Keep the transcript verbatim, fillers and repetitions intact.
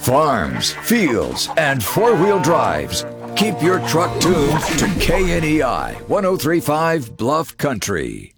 Farms, fields, and four-wheel drives. Keep your truck tuned to K N E I one oh three point five Bluff Country.